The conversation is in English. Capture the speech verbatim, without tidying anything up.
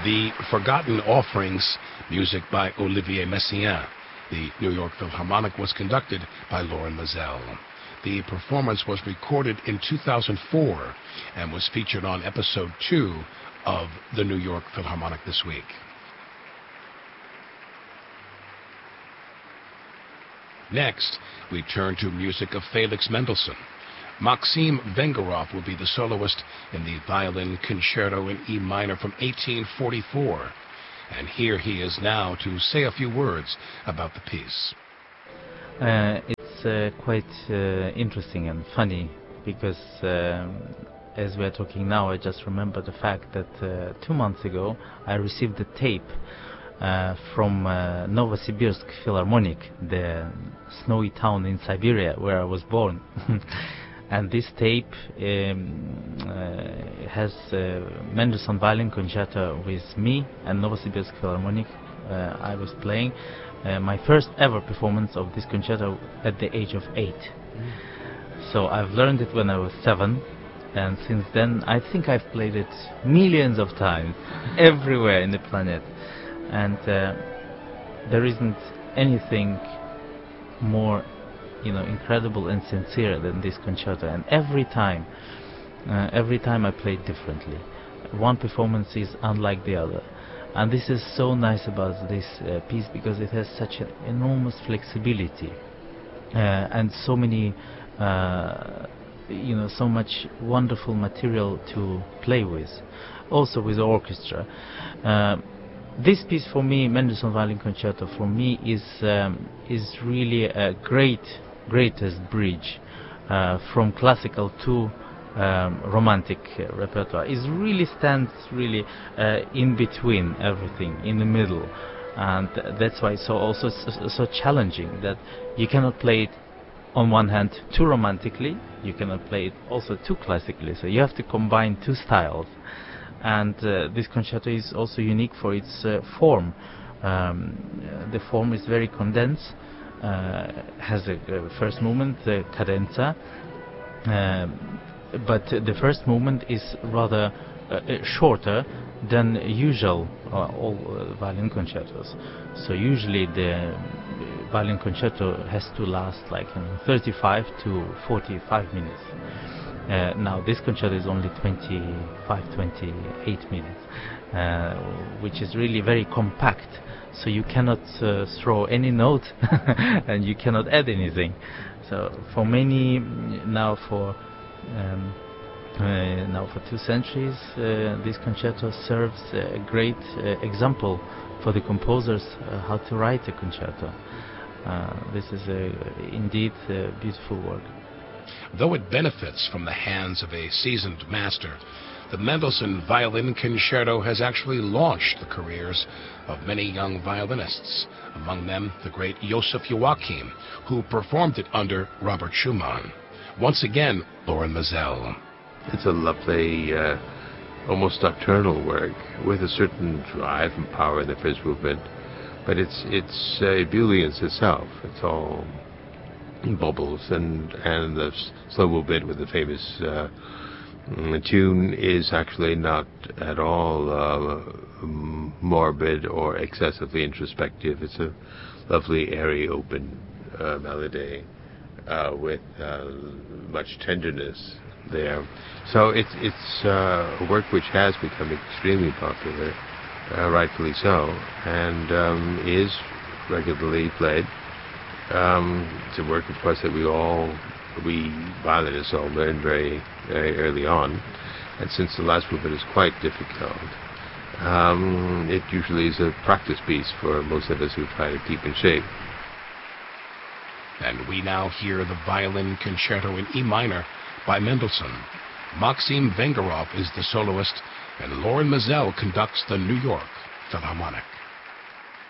The Forgotten Offerings, music by Olivier Messiaen. The New York Philharmonic was conducted by Lorin Maazel. The performance was recorded in two thousand four and was featured on episode two of the New York Philharmonic This Week. Next, we turn to music of Felix Mendelssohn. Maxim Vengerov will be the soloist in the Violin Concerto in E minor from eighteen forty-four. And here he is now to say a few words about the piece. Uh, it's uh, quite uh, interesting and funny because um, as we're talking now, I just remember the fact that uh, two months ago I received a tape uh, from uh, Novosibirsk Philharmonic, the snowy town in Siberia where I was born. And this tape um, uh, has uh, Mendelssohn Violin Concerto with me and Novosibirsk Philharmonic. Uh, I was playing uh, my first ever performance of this concerto at the age of eight. Mm. So I've learned it when I was seven, and since then I think I've played it millions of times everywhere in the planet. And uh, there isn't anything more you know, incredible and sincere than this concerto, and every time, uh, every time I play it differently. One performance is unlike the other, and this is so nice about this uh, piece because it has such an enormous flexibility uh, and so many, uh, you know, so much wonderful material to play with, also with the orchestra. Uh, This piece for me, Mendelssohn Violin Concerto, for me is um, is really a great, greatest bridge uh, from classical to um, romantic uh, repertoire. It really stands really uh, in between everything, in the middle, and that's why it's so also so, so challenging that you cannot play it on one hand too romantically, you cannot play it also too classically. So you have to combine two styles. And uh, this concerto is also unique for its uh, form. Um, the form is very condensed, uh, has a, a first movement, the cadenza, uh, but the first movement is rather uh, shorter than usual uh, all uh, violin concertos. So usually the violin concerto has to last like you know, thirty-five to forty-five minutes. Uh, now this concerto is only twenty-five, twenty-eight minutes, uh, which is really very compact, so you cannot uh, throw any note and you cannot add anything. So for many, now for um, uh, now for two centuries, uh, this concerto serves a great uh, example for the composers uh, how to write a concerto. Uh, this is a, indeed a beautiful work. Though it benefits from the hands of a seasoned master, the Mendelssohn Violin Concerto has actually launched the careers of many young violinists, among them the great Joseph Joachim, who performed it under Robert Schumann. Once again, Lorin Maazel. It's a lovely, uh, almost nocturnal work, with a certain drive and power in the first movement, but it's it's uh, ebullience itself. It's all bubbles, and and the slow movement with the famous uh, the tune is actually not at all uh, morbid or excessively introspective. It's a lovely, airy, open uh, melody uh, with uh, much tenderness there. So it's it's uh, a work which has become extremely popular, uh, rightfully so, and um, is regularly played. Um, it's a work, of course, that we all, we violinists all learned very, very early on, and since the last movement is quite difficult, um, it usually is a practice piece for most of us who try to keep in shape. And we now hear the Violin Concerto in E minor by Mendelssohn. Maxim Vengerov is the soloist, and Lorin Maazel conducts the New York Philharmonic.